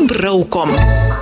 braukom.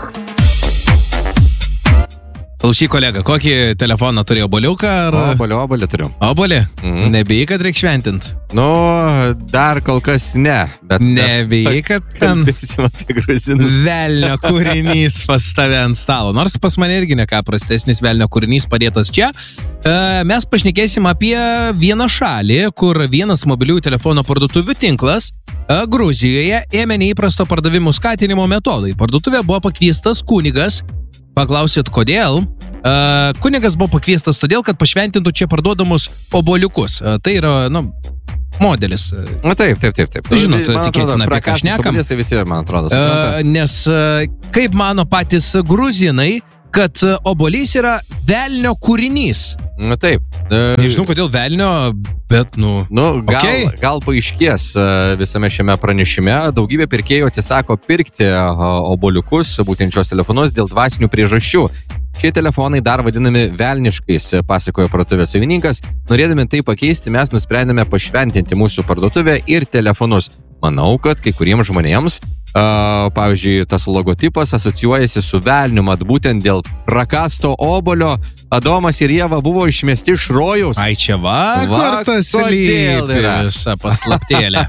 Klausyk, kolega, kokį telefoną turėjo, Oboliuką ar... Obolį turiu. Obolį? Nebijai, kad reikia šventint? Nu, dar kol kas ne, bet... Nebijai, kad ten... Kalbėsim apie gruzinus. Velnio kūrinys pas tave ant stalo. Nors pas mane irgi ne ką prastesnis velnio kūrinys padėtas čia. Mes pašnekėsim apie vieną šalį, kur vienas mobiliųjų telefono parduotuvių tinklas Gruzijoje ėmė neįprasto pardavimų skatinimo metodai. Parduotuvė buvo pakviestas kunigas. Paklausit, kodėl? Kunigas buvo pakviestas todėl, kad pašventintų čia parduodamus oboliukus. Tai yra, modelis. Taip. Žinot, tikėtina apie ką šnekam. Tai visi, man atrodo, nes kaip mano patys gruzinai, kad obolys yra velnio kūrinys. Taip. Nežinau, kodėl velnio, bet, gal paaiškės visame šiame pranešime. Daugybė pirkėjų atsisako pirkti oboliukus, būtent šios telefonus, dėl dvasinių priežasčių. Šie telefonai dar vadinami velniškais, pasakojo parduotuvės savininkas. Norėdami tai pakeisti, mes nusprendėme pašventinti mūsų parduotuvę ir telefonus. Manau, kad kai kuriems žmonėms, pavyzdžiui, tas logotipas asocijuojasi su velniu, mat būtent dėl prakasto obolio Adomas ir Ieva buvo išmesti iš rojaus. Ai, čia kur tas slypi visą paslaptėlę.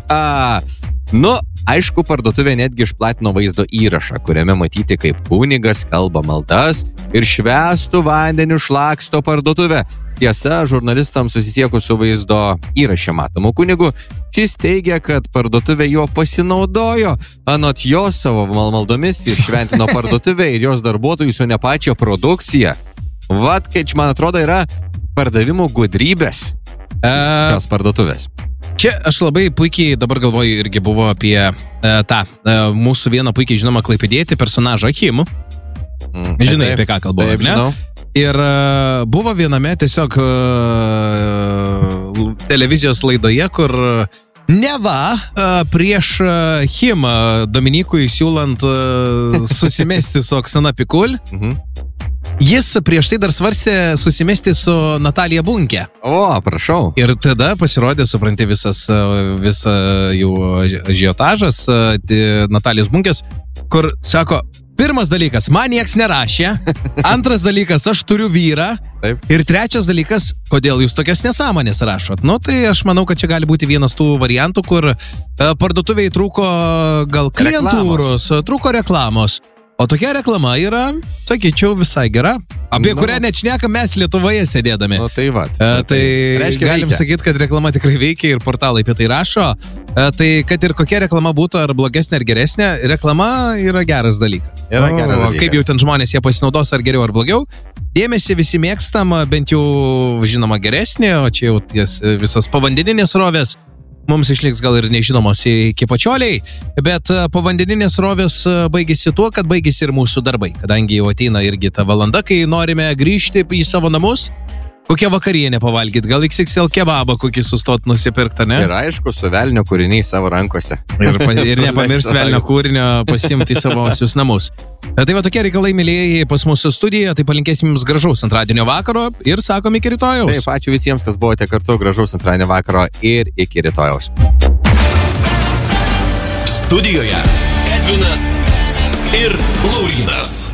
Aišku, parduotuvė netgi išplatino vaizdo įrašą, kuriame matyti, kaip kunigas kalba maldas ir švęstų vandeniu šlaksto parduotuvę. Tiesa, žurnalistams susisiekus su vaizdo įraše matomu kunigu, šis teigia, kad parduotuvė jo pasinaudojo. Anot jo savo maldomis iššventino parduotuvę ir jos darbuotojus, o ne pačią produkciją. Vat, kai man atrodo, yra pardavimų gudrybės šios parduotuvės. Čia aš labai puikiai dabar galvoju irgi buvo apie tą mūsų vieną puikiai žinomą klaipėdietį personažą Achimų. Žinai, apie ką kalbu, ne? Žinau. Ir buvo viename tiesiog televizijos laidoje, kur neva prieš Achimą Dominykui siūlant susimesti su Oksana Pikul, jis prieš tai dar svarstė susimesti su Natalija Bunkė. Prašau. Ir tada pasirodė, supranti, visą jų ažiotažas Natalijos Bunkės, kur sako, pirmas dalykas, man nieks nerašė, antras dalykas, aš turiu vyrą, Taip. Ir trečias dalykas, kodėl jūs tokias nesąmonės rašot. Tai aš manau, kad čia gali būti vienas tų variantų, kur parduotuviai trūko gal klientūros, trūko reklamos. O tokia reklama yra, sakyčiau, visai gera. Apie kurią net šnekam mes Lietuvoje sėdėdami. Tai va. Tai galim sakyti, kad reklama tikrai veikia ir portalai apie tai rašo. Tai kad ir kokia reklama būtų, ar blogesnė, ar geresnė, reklama yra geras dalykas. Kaip jau ten žmonės jie pasinaudos, ar geriau, ar blogiau. Dėmesį visi mėgstam, bent jau žinoma geresnė, o čia jau visas povandeninės rovės. Mums išliks gal ir nežinomos iki pačioliai, bet povandeninės rovės baigėsi tuo, kad baigėsi ir mūsų darbai, kadangi jau ateina irgi ta valanda, kai norime grįžti į savo namus. Kokią vakarienę pavalgyti, gal XXL kebabą kokį sustot nusipirktą, ne? Ir aišku, su velnio kūriniai savo rankose. Ir nepamiršti velnio kūrinio pasimti į savosius namus. Tai va tokie reikalai, mylėjai, pas mūsų studijoje, tai palinkėsim jums gražaus antradienio vakaro ir sakom iki rytojaus. Taip, ačiū visiems, kas buvote kartu, gražaus antradienio vakaro ir iki rytojaus. Studijoje Edvinas ir Laurynas.